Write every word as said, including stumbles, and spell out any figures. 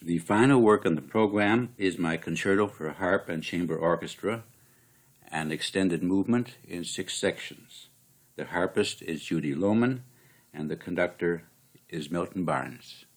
The final work on the program is my Concerto for Harp and Chamber Orchestra, an extended movement in six sections. The harpist is Judy Lohman, and the conductor is Milton Barnes.